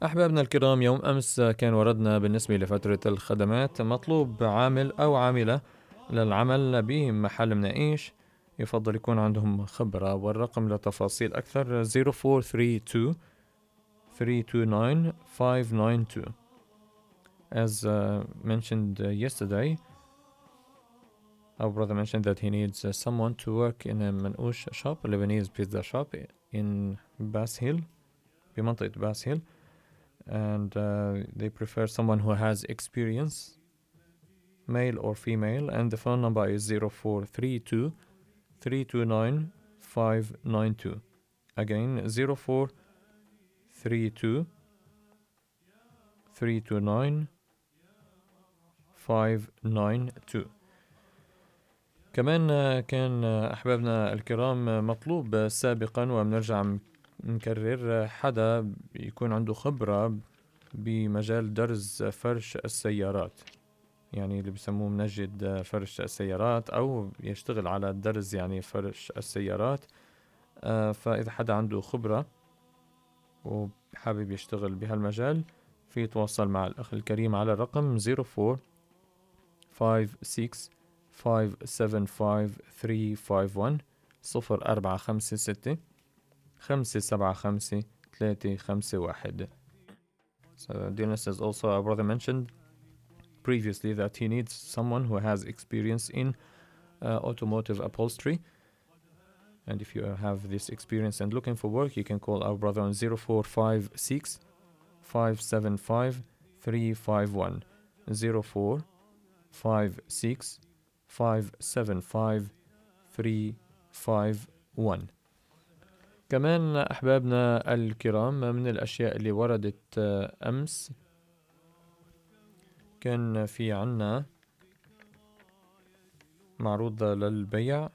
أحبابنا الكرام، يوم أمس كان وردنا بالنسبة لفترة الخدمات مطلوب عامل أو عاملة للعمل بمحل مناقيش، يفضل يكون عندهم خبرة، والرقم لتفاصيل أكثر 0432 329 592. As mentioned yesterday, our brother mentioned that he needs someone to work in a منقوش shop, a Lebanese pizza shop in Bass Hill, بمنطقة Bass Hill. And they prefer someone who has experience, male or female, and the phone number is 0432 329 592. Again, 0432 329 592. كمان كان أحبابنا الكرام مطلوب سابقا، وبنرجع نكرر، حدا يكون عنده خبرة بمجال درز فرش السيارات، يعني اللي بيسموه منجد فرش السيارات، أو يشتغل على درز يعني فرش السيارات. فإذا حدا عنده خبرة وحابب يشتغل بهالمجال، في يتواصل مع الأخ الكريم على الرقم 0456 575 351 0456 575 351. So Dionys is also, our brother mentioned previously that he needs someone who has experience in automotive upholstery. And if you have this experience and looking for work, you can call our brother on 0456 575 351. 0456 575 351. كمان أحبابنا الكرام، من الأشياء اللي وردت أمس، كان في عنا معروض للبيع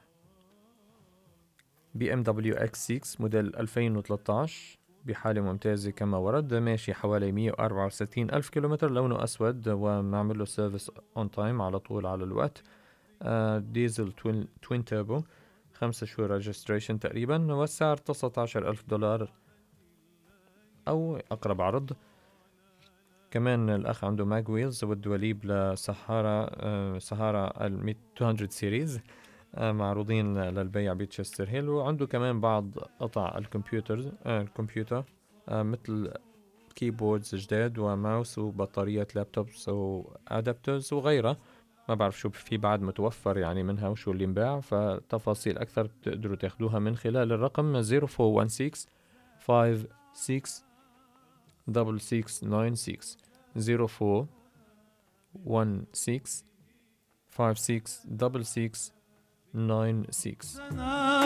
BMW X6 موديل 2013 بحالة ممتازة كما ورد، ماشي حوالي 164 ألف كيلومتر، لونه أسود، ومعمل له سيرفيس اون تايم على طول على الوقت. ديزل توين تيربو، 5 شهور ريجستريشن تقريبا، والسعر $19,000 أو أقرب عرض. كمان الأخ عنده ماج ويلز والدواليب لسهارة سهارة 200 سيريز معروضين للبيع بتشستر هيل. وعنده كمان بعض قطع الكمبيوتر مثل كيبوردز جداد وماوس وبطارية لابتوبس وادابترز وغيرها. ما بعرف شو في بعد متوفر يعني منها وشو اللي انباع، فتفاصيل أكثر تقدروا تاخدوها من خلال الرقم 0416 56 6696 0416 56 6696.